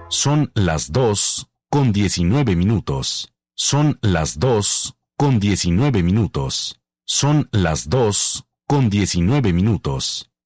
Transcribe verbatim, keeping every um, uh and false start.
Son las dos con diecinueve minutos. Son las dos con diecinueve minutos. Son las dos con diecinueve minutos.